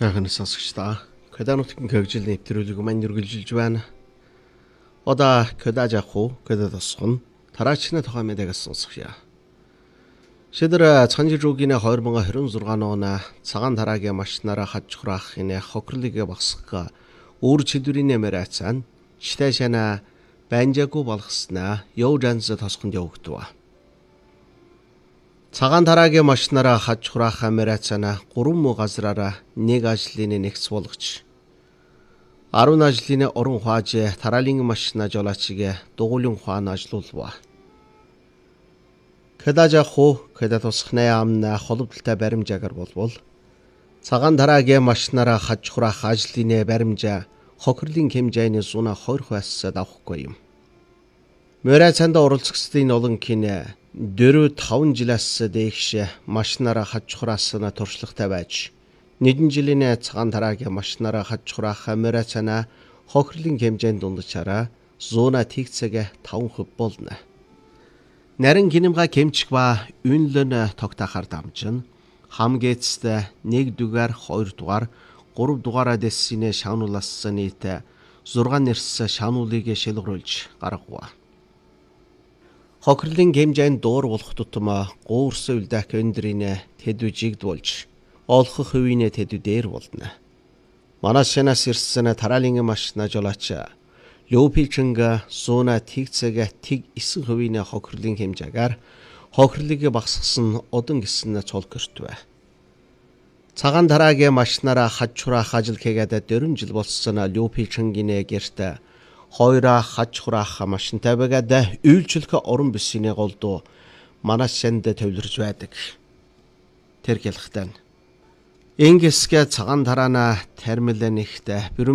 Хайрхан сонсогчдаа Кёданутгийн хөгжил нэвтрүүлэг маань үргэлжилж байна. Одоо Кёдаж авах, Кёдад тосхон тараачны тухай мэдээлэл сонсгоё. Шидэр цанжижуугийн 2026 оны цагаан дараагийн машинаараа хаж хураахын хохирлыг багсгах өөр чидүрийн нэмэрацан читэшана банжаку болгоснаа ёужанс тосхонд явагдав. Цагаан дараагийн машинаараа хаж хураах нэмэрацана 3 газраараа нэг ажлын нэгс болгож 10 ажлын орон хуаж тараалын машина жолоочиг дугуулын хуан ажиллуулва. Кёдажаху Кёдад тосхны амна холболтой баримжаагаар болвол цагаан дараагийн машинаараа хаж хураах ажлын баримжаа хохирлын хэмжээний 120% авахгүй юм. Мөрөцөнд оролцогчдын олон кин 4-5 жилээс дээш машинаараа хаж хураасна туршлагатай байж нэгэн жилийн цагаан дараагийн машинаараа хаж хураах мөрөцөна хохирлын хэмжээнд дундчаараа 100 5% болно. Нарийн гинэмга кемчг ба үнлэн тогтоохоор дамжин хамгээцэд 1 дугаар 2 дугаар 3 дугаараа дэссинэ шаануулаас нийт 6 нэрс шаануулыг шилгэрүүлж гаргав. Хохирлын хэмжээнд дуур болох тутам гуурс үлдэх өндрийн тэдвжиг болж олох хувийн тэдвээр болно. Манашнаас ирсэн тараалын машина жолооч Лёпичинга сууна тэгцэг тэг 9% хохирлын хэмжээгээр хохирлыг багасгасан одон гисэн цолгөртвэ. Цагаан дараагийн машинаараа хаж хураах ажил хийгээд 4 жил болсон Лёпичингийн гэрт хоёроо хаж хураах машинтай байгаад үйлчлэх орон бисний голдуу манашнд төвлөрж байдаг. Тэр хэлэхдээ Ингээсгээ цагаан тараана термилэнихтэй